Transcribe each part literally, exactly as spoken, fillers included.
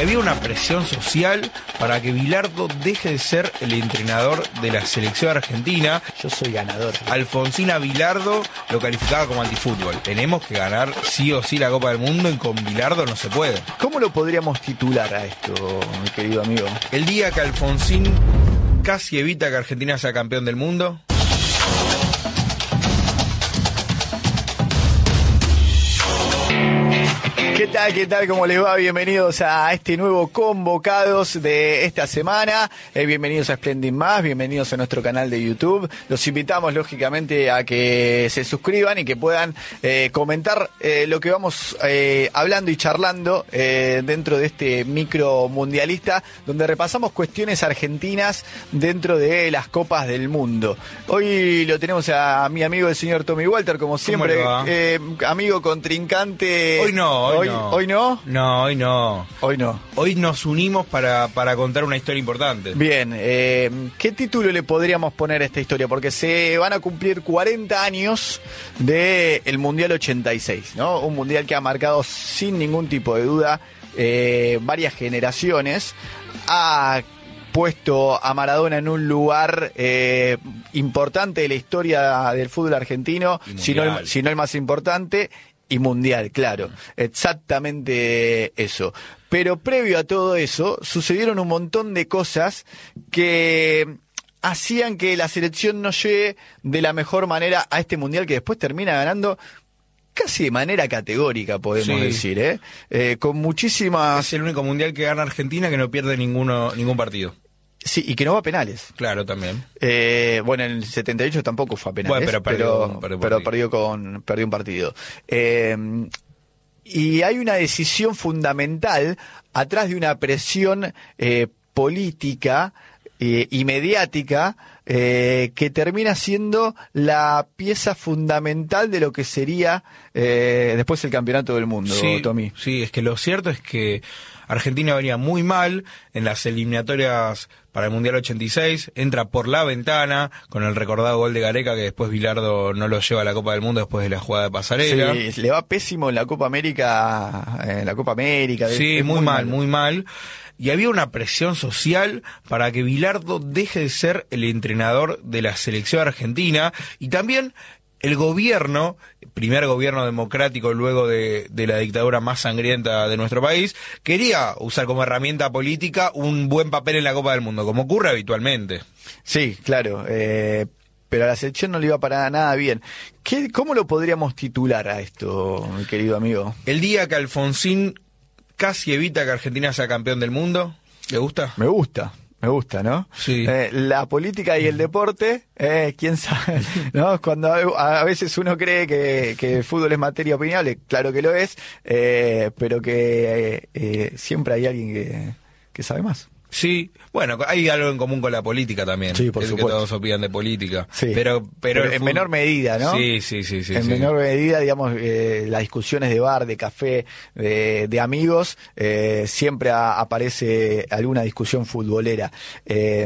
había una presión social para que Bilardo deje de ser el entrenador de la selección argentina. Yo soy ganador. Alfonsín a Bilardo lo calificaba como antifútbol. Tenemos que ganar sí o sí la Copa del Mundo y con Bilardo no se puede. ¿Cómo lo podríamos titular a esto, mi querido amigo? El día que Alfonsín casi evita que Argentina sea campeón del mundo. ¿Qué tal? ¿Qué tal? ¿Cómo les va? Bienvenidos a este nuevo Convocados de esta semana. Eh, bienvenidos a Splendid Más, bienvenidos a nuestro canal de YouTube. Los invitamos, lógicamente, a que se suscriban y que puedan eh, comentar eh, lo que vamos eh, hablando y charlando eh, dentro de este micro mundialista, donde repasamos cuestiones argentinas dentro de las Copas del Mundo. Hoy lo tenemos a mi amigo el señor Tommy Walter, como siempre, eh, amigo contrincante. Hoy no, hoy, hoy no. ¿Hoy no? No, hoy no. Hoy no. Hoy nos unimos para, para contar una historia importante. Bien, eh, ¿qué título le podríamos poner a esta historia? Porque se van a cumplir cuarenta años del Mundial ochenta y seis, ¿no? Un mundial que ha marcado sin ningún tipo de duda eh, varias generaciones. Ha puesto a Maradona en un lugar eh, importante de la historia del fútbol argentino, si no, el, si no el más importante. Y mundial, claro, exactamente eso. Pero previo a todo eso, sucedieron un montón de cosas que hacían que la selección no llegue de la mejor manera a este mundial, que después termina ganando casi de manera categórica, podemos sí. decir, ¿eh? Eh, con muchísimas... Es el único mundial que gana Argentina que no pierde ninguno ningún partido. Sí, y que no va a penales. Claro, también. Eh, bueno, en el setenta y ocho tampoco fue a penales, bueno, pero, perdió, pero, pero perdió, con, perdió un partido. Eh, y hay una decisión fundamental atrás de una presión eh, política eh, y mediática eh, que termina siendo la pieza fundamental de lo que sería eh, después el campeonato del mundo, sí, Tommy. Sí, es que lo cierto es que Argentina venía muy mal en las eliminatorias para el Mundial ochenta y seis, entra por la ventana con el recordado gol de Gareca, que después Bilardo no lo lleva a la Copa del Mundo después de la jugada de pasarela. Sí, le va pésimo en la Copa América, en la Copa América. Sí, muy, muy mal, mal, muy mal. Y había una presión social para que Bilardo deje de ser el entrenador de la selección argentina y también el gobierno, primer gobierno democrático luego de, de la dictadura más sangrienta de nuestro país, quería usar como herramienta política un buen papel en la Copa del Mundo, como ocurre habitualmente. Sí, claro, eh, pero a la selección no le iba para nada bien. ¿Qué, ¿Cómo lo podríamos titular a esto, mi querido amigo? El día que Alfonsín casi evita que Argentina sea campeón del mundo. ¿Le gusta? Me gusta. Me gusta, ¿no? Sí. Eh, la política y el deporte, eh, quién sabe, ¿no? Cuando a, a veces uno cree que, que el fútbol es materia opinable, claro que lo es, eh, pero que eh, eh, siempre hay alguien que, que sabe más. Sí, bueno, hay algo en común con la política también. Sí, por es supuesto. Que todos opinan de política. Sí. Pero, pero, pero en fútbol... menor medida, ¿no? Sí, sí, sí. sí en sí. menor medida, digamos, eh, las discusiones de bar, de café, de, de amigos, eh, siempre a, aparece alguna discusión futbolera. Eh,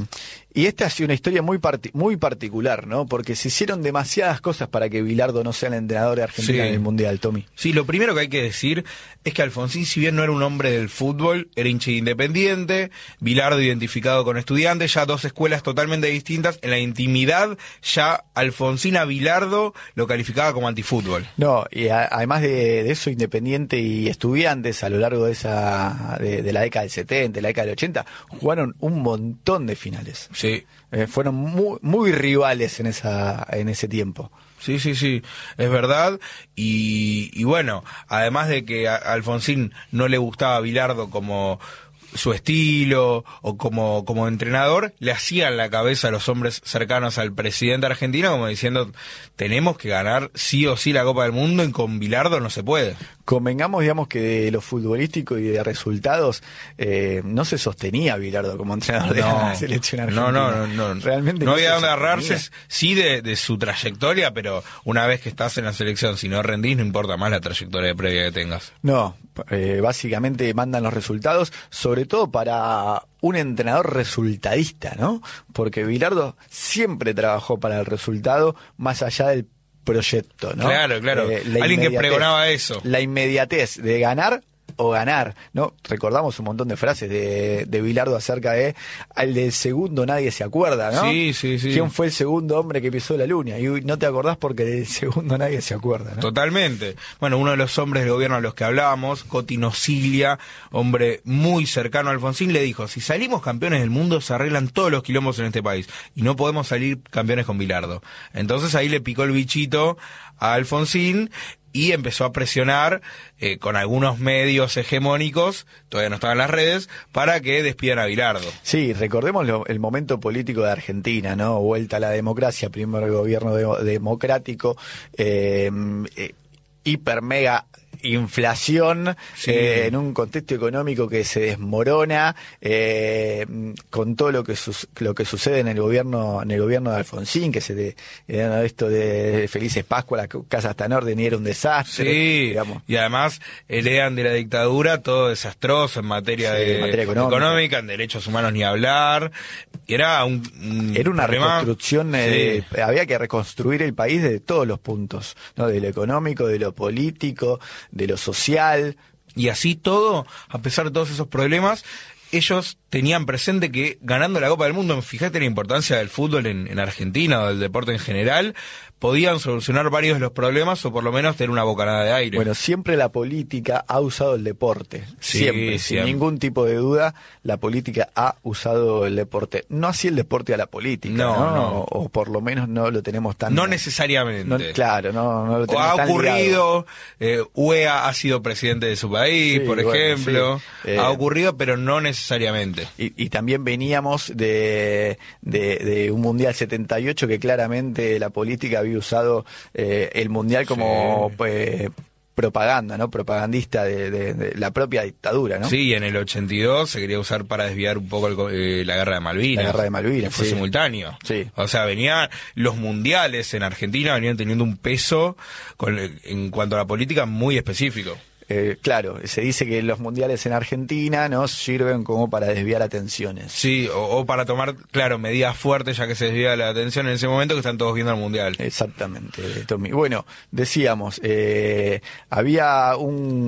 Y esta ha sido una historia muy parti- muy particular, ¿no? Porque se hicieron demasiadas cosas para que Bilardo no sea el entrenador de Argentina sí. en el Mundial, Tommy. Sí, lo primero que hay que decir es que Alfonsín, si bien no era un hombre del fútbol, era hincha Independiente, Bilardo identificado con Estudiantes, ya dos escuelas totalmente distintas. En la intimidad, ya Alfonsín a Bilardo lo calificaba como antifútbol. No, y a- además de, de eso, Independiente y Estudiantes, a lo largo de esa de, de la década del setenta, de la década del ochenta, jugaron un montón de finales. Sí. Eh, fueron muy, muy rivales en esa en ese tiempo. Sí, sí, sí, es verdad. Y, y bueno, además de que a Alfonsín no le gustaba a Bilardo como su estilo o como, como entrenador, le hacían la cabeza a los hombres cercanos al presidente argentino como diciendo, tenemos que ganar sí o sí la Copa del Mundo y con Bilardo no se puede. Convengamos, digamos, que de lo futbolístico y de resultados eh, no se sostenía Bilardo como entrenador de no, la selección argentina. No, no, no, no. Realmente no no había se dónde sostenía. agarrarse, sí de, de su trayectoria, pero una vez que estás en la selección, si no rendís, no importa más la trayectoria previa que tengas. No, eh, básicamente mandan los resultados, sobre todo para un entrenador resultadista, ¿no? Porque Bilardo siempre trabajó para el resultado, más allá del proyecto, ¿no? Claro, claro. Eh, Alguien que pregonaba eso. La inmediatez de ganar o ganar, ¿no? Recordamos un montón de frases de, de Bilardo acerca de al del segundo nadie se acuerda, ¿no? Sí, sí, sí. ¿Quién fue el segundo hombre que pisó la luna? Y no te acordás porque del segundo nadie se acuerda, ¿no? Totalmente. Bueno, uno de los hombres del gobierno a los que hablábamos, Coti Nocilia, hombre muy cercano a Alfonsín, le dijo, si salimos campeones del mundo se arreglan todos los quilombos en este país y no podemos salir campeones con Bilardo. Entonces ahí le picó el bichito a Alfonsín y empezó a presionar eh, con algunos medios hegemónicos, todavía no estaban en las redes, para que despidan a Bilardo. Sí, recordemos lo, el momento político de Argentina, ¿no? Vuelta a la democracia, primero el gobierno de, democrático, eh, eh, hiper mega inflación, sí. eh, en un contexto económico que se desmorona, eh, con todo lo que su, lo que sucede en el gobierno en el gobierno de Alfonsín, que se de, de esto de Felices Pascua, la casa está en orden y era un desastre. Sí, digamos. Y además heredan de la dictadura todo desastroso en materia, sí, de, en materia económica. económica, en derechos humanos ni hablar. Era un, un era una problema, reconstrucción, eh, sí. de, había que reconstruir el país de todos los puntos, ¿no? De lo económico, de lo político, de lo social. Y así todo, a pesar de todos esos problemas, ellos tenían presente que ganando la Copa del Mundo, fíjate la importancia del fútbol en, en Argentina o del deporte en general, podían solucionar varios de los problemas o por lo menos tener una bocanada de aire. Bueno, siempre la política ha usado el deporte, sí, siempre, siempre, sin ningún tipo de duda, la política ha usado el deporte. No así el deporte a la política, ¿no? No, no. O, o por lo menos no lo tenemos tan... No necesariamente. No, claro, no, no lo tenemos o ha tan ocurrido, eh, U E A ha sido presidente de su país, sí, por bueno, ejemplo, sí. eh, ha ocurrido, pero no necesariamente. Y, y también veníamos de, de, de un Mundial setenta y ocho que claramente la política había usado eh, el Mundial como sí. pues, propaganda, ¿no? Propagandista de, de, de la propia dictadura, ¿no? Sí, en el ochenta y dos se quería usar para desviar un poco el, eh, la guerra de Malvinas. La guerra de Malvinas, fue sí. simultáneo. Sí. O sea, venían los mundiales en Argentina venían teniendo un peso con, en cuanto a la política muy específico. Eh, claro, se dice que los mundiales en Argentina no sirven como para desviar atenciones. Sí, o, o para tomar, claro, medidas fuertes ya que se desvía la atención en ese momento que están todos viendo el mundial. Exactamente, Tommy. Bueno, decíamos, eh, había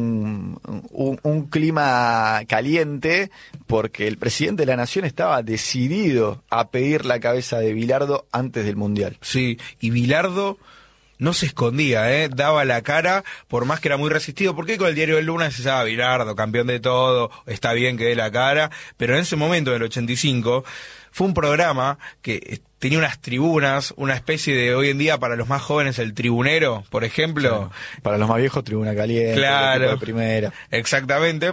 un, un, un clima caliente porque el presidente de la Nación estaba decidido a pedir la cabeza de Bilardo antes del mundial. Sí, y Bilardo no se escondía, ¿eh? Daba la cara, por más que era muy resistido, porque con el diario del Lunes se decía, Bilardo, campeón de todo, está bien que dé la cara, pero en ese momento, del ochenta y cinco, fue un programa que tenía unas tribunas, una especie de, hoy en día, para los más jóvenes, el Tribunero, por ejemplo. Sí. Para los más viejos, Tribuna Caliente, claro, de primera. Exactamente.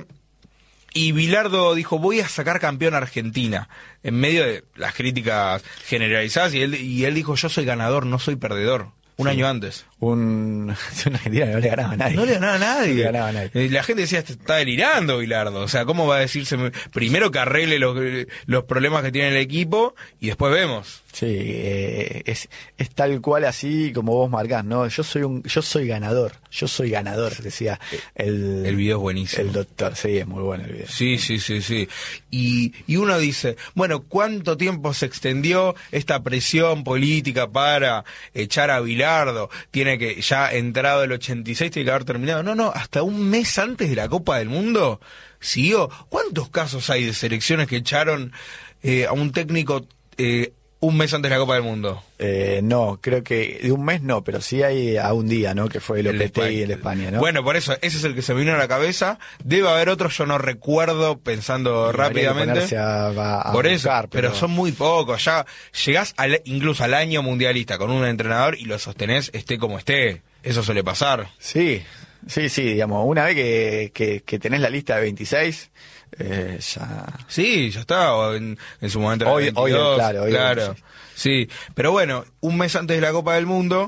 Y Bilardo dijo, voy a sacar campeón a Argentina, en medio de las críticas generalizadas, y él, y él dijo, yo soy ganador, no soy perdedor. Un sí. año antes. Un, una Argentina que no le ganaba a nadie. No le ganaba a nadie. No le ganaba a nadie. La gente decía, está delirando Bilardo. O sea, ¿cómo va a decirse? Primero que arregle los, los problemas que tiene el equipo y después vemos. Sí, eh, es, es tal cual así como vos marcás, ¿no? Yo soy un, yo soy ganador, yo soy ganador, decía el... El video es buenísimo. El doctor, sí, es muy bueno el video. Sí, sí, sí, sí. Y, y uno dice, bueno, ¿cuánto tiempo se extendió esta presión política para echar a Bilardo? Tiene que, ya entrado el ochenta y seis, tiene que haber terminado. No, no, hasta un mes antes de la Copa del Mundo siguió. ¿Cuántos casos hay de selecciones que echaron eh, a un técnico... Eh, un mes antes de la Copa del Mundo? Eh, no, creo que de un mes no, pero sí hay a un día, ¿no? Que fue el Lopetegui en España, ¿no? Bueno, por eso, ese es el que se me vino a la cabeza. Debe haber otros, yo no recuerdo, pensando y rápidamente. A, a, a por buscar, eso, pero... pero son muy pocos. Ya llegás al, incluso al año mundialista con un entrenador y lo sostenés esté como esté. Eso suele pasar. Sí, sí, sí, digamos, una vez que, que, que tenés la lista de veintiséis... Eh, ya... Sí, ya está, o en, en su momento hoy, era veintidós, hoy, claro, hoy claro. Sí, pero bueno, un mes antes de la Copa del Mundo,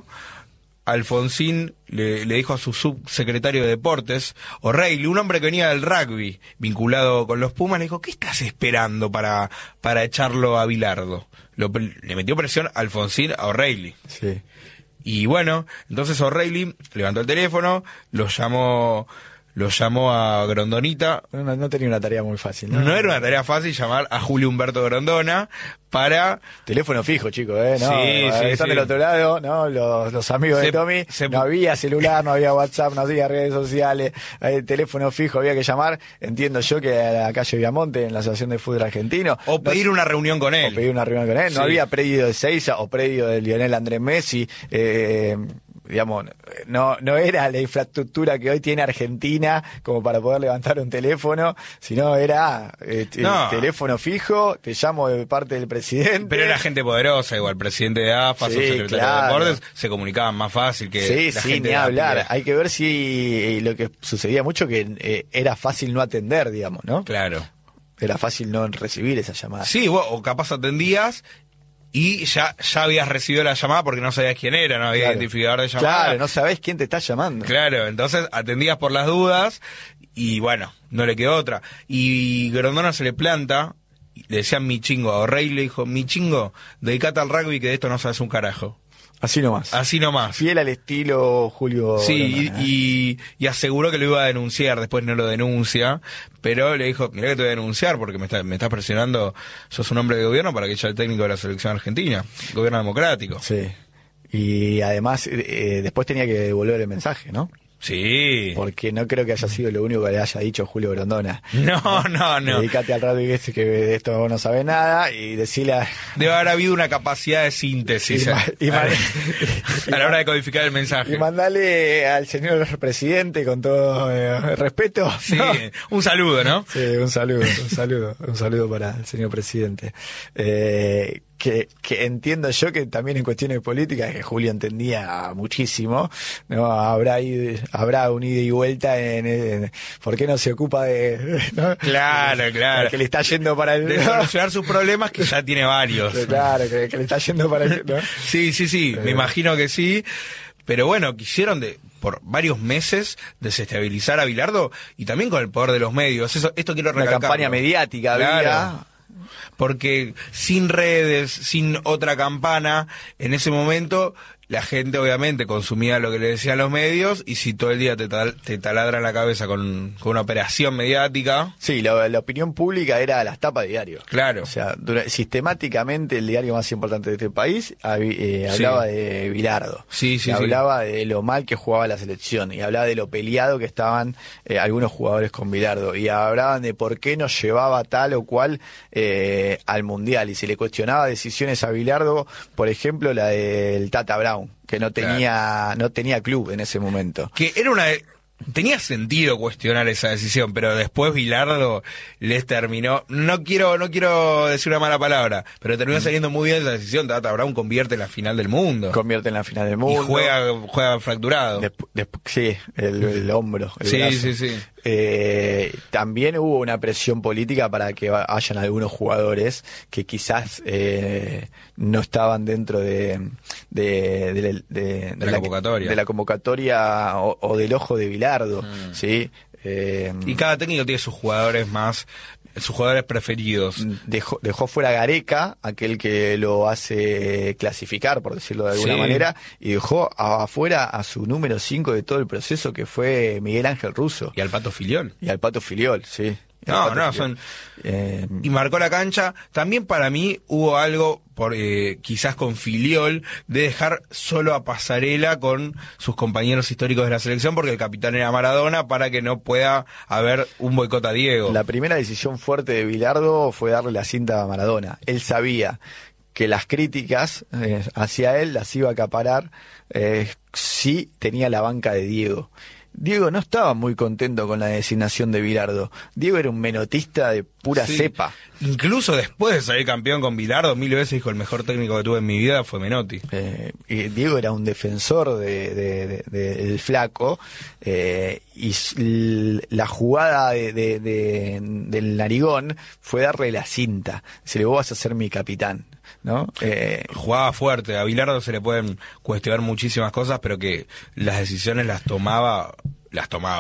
Alfonsín le, le dijo a su subsecretario de Deportes, O'Reilly, un hombre que venía del rugby, vinculado con los Pumas, le dijo, ¿qué estás esperando para, para echarlo a Bilardo? Lo, le metió presión Alfonsín a O'Reilly. Sí. Y bueno, entonces O'Reilly levantó el teléfono, lo llamó... lo llamó a Grondonita. No, no tenía una tarea muy fácil, ¿no? No era una tarea fácil llamar a Julio Humberto Grondona para... Teléfono fijo, chicos, ¿eh? No, sí, sí, están sí. del otro lado, ¿no? Los, los amigos Se, de Tommy, se... no había celular, no había WhatsApp, no había redes sociales, eh, teléfono fijo había que llamar. Entiendo yo que a la calle Viamonte, en la Asociación de Fútbol Argentino. O pedir no, una reunión con él. O pedir una reunión con él. No sí. había predio de Seiza o predio de Lionel Andrés Messi. Eh, digamos, no no era la infraestructura que hoy tiene Argentina como para poder levantar un teléfono, sino era eh, no. teléfono fijo, te llamo de parte del presidente. Pero era gente poderosa, igual, presidente de A F A, sí, su secretario claro. de Deportes, se comunicaban más fácil que sí, la sí, gente ni de hablar. A P I. Hay que ver si lo que sucedía mucho que eh, era fácil no atender, digamos, ¿no? Claro. Era fácil no recibir esa llamada. Sí, o, o capaz atendías y ya ya habías recibido la llamada porque no sabías quién era, no había Claro. identificador de llamada. Claro, no sabés quién te está llamando. Claro, entonces atendías por las dudas y bueno, no le quedó otra. Y Grondona se le planta, le decían mi chingo, a O'Reilly le dijo, mi chingo, dedicate al rugby que de esto no sabes un carajo. Así nomás. Así nomás. Fiel al estilo Julio. Sí, Grondona, y, y, y aseguró que lo iba a denunciar, después no lo denuncia, pero le dijo, mirá que te voy a denunciar porque me, está, me estás presionando, sos un hombre de gobierno para que eche al técnico de la selección argentina, gobierno democrático. Sí. Y además, eh, después tenía que devolver el mensaje, ¿no? Sí. Porque no creo que haya sido lo único que le haya dicho Julio Grondona. No, no, no. Dedicate al rugby ese que de esto vos no sabés nada y decirle a... Debe haber habido una capacidad de síntesis Y ma- y ma- a, a la hora de codificar el mensaje. Y mandale al señor presidente con todo eh, respeto. Sí, ¿no? un saludo, ¿no? Sí, un saludo, un saludo, un saludo para el señor presidente. Eh, que, que entiendo yo que también en cuestiones políticas, que Julio entendía muchísimo, no habrá ido, habrá un ida y vuelta en, en ¿por qué no se ocupa de, ¿no? Claro, claro. Que le está yendo para el, De solucionar sus problemas, que ya tiene varios. claro, que, que le está yendo para el, ¿no? Sí, sí, sí, me imagino que sí. Pero bueno, quisieron de por varios meses desestabilizar a Bilardo y también con el poder de los medios. Eso, esto quiero Una recalcarlo. campaña mediática Claro. había. Porque sin redes, sin otra campana, en ese momento la gente obviamente consumía lo que le decían los medios y si todo el día te, tal, te taladran la cabeza con, con una operación mediática... Sí, la, la opinión pública era las tapas de diario. Claro. O sea, dura- sistemáticamente el diario más importante de este país habi- eh, hablaba Sí. de Bilardo. Sí, sí, y sí. hablaba de lo mal que jugaba la selección. Y hablaba de lo peleado que estaban eh, algunos jugadores con Bilardo. Y hablaban de por qué no llevaba tal o cual eh, al Mundial. Y se le cuestionaba decisiones a Bilardo, por ejemplo, la del Tata Brown, que no tenía, no tenía club en ese momento. Que era una... Tenía sentido cuestionar esa decisión, pero después Bilardo les terminó, no quiero no quiero decir una mala palabra, pero terminó saliendo muy bien esa decisión. Tata Brown convierte en la final del mundo. Convierte en la final del Y mundo. juega juega fracturado. Despu- despu- sí, el, el hombro. El Sí, brazo. sí, sí. Eh, también hubo una presión política para que va- hayan algunos jugadores que quizás eh, no estaban dentro de, de, de, de- de- De la convocatoria. de la convocatoria o, o del ojo de Bilardo, Mm. ¿sí? Eh, Y cada técnico tiene sus jugadores más, sus jugadores preferidos. Dejó, dejó fuera a Gareca, aquel que lo hace clasificar, por decirlo de alguna Sí. manera, y dejó afuera a su número cinco de todo el proceso, que fue Miguel Ángel Russo. Y al Pato Filiol. Y al Pato Filiol, sí. Y al No, Pato no, Filiol. son... Eh, Y marcó la cancha. También para mí hubo algo, por eh, quizás con Filiol, de dejar solo a Pasarela con sus compañeros históricos de la selección, porque el capitán era Maradona, para que no pueda haber un boicot a Diego. la primera decisión fuerte de Bilardo fue darle la cinta a Maradona. Él sabía que las críticas eh, hacia él las iba a acaparar eh, si tenía la banca de Diego. Diego no estaba muy contento con la designación de Bilardo. Diego era un menotista de pura Sí. cepa. Incluso después de salir campeón con Bilardo, mil veces dijo, el mejor técnico que tuve en mi vida fue Menotti. Eh, y Diego era un defensor de, de- de- de- del flaco eh, y s- l- la jugada de, de- de- del narigón fue darle la cinta. Se le vos vas a ser mi capitán, ¿no? Eh, Jugaba fuerte, a Bilardo se le pueden cuestionar muchísimas cosas, pero que las decisiones las tomaba, las tomaba.